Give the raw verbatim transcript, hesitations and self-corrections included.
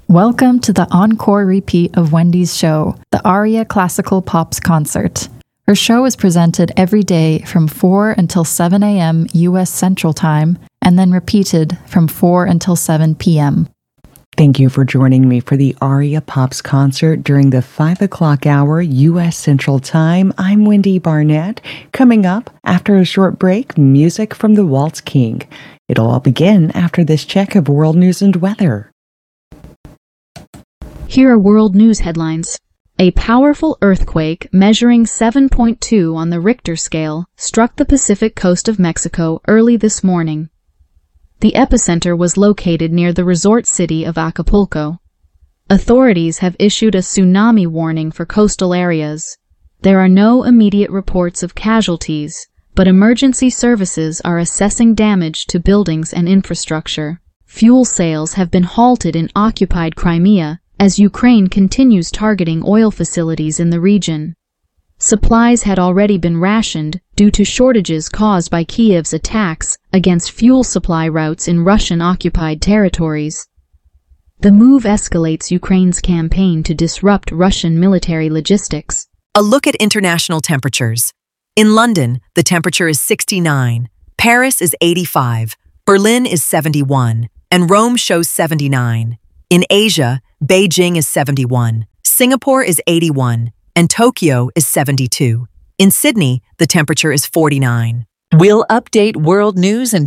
Welcome to the encore repeat of Wendy's show, the Aria Classical Pops Concert. Her show is presented every day from four until seven a.m. U S Central Time, and then repeated from four until seven p.m. Thank you for joining me for the Aria Pops Concert during the five o'clock hour U S Central Time. I'm Wendy Barnett. Coming up, after a short break, music from the Waltz King. It'll all begin after this check of world news and weather. Here are world news headlines. A powerful earthquake measuring seven point two on the Richter scale struck the Pacific coast of Mexico early this morning. The epicenter was located near the resort city of Acapulco. Authorities have issued a tsunami warning for coastal areas. There are no immediate reports of casualties, but emergency services are assessing damage to buildings and infrastructure. Fuel sales have been halted in occupied Crimea as Ukraine continues targeting oil facilities in the region. Supplies had already been rationed due to shortages caused by Kiev's attacks against fuel supply routes in Russian-occupied territories. The move escalates Ukraine's campaign to disrupt Russian military logistics. A look at international temperatures. In London, the temperature is sixty-nine, Paris is eighty-five, Berlin is seventy-one, and Rome shows seventy-nine. In Asia, Beijing is seventy-one, Singapore is eighty-one, and Tokyo is seventy-two. In Sydney, the temperature is forty-nine. We'll update world news and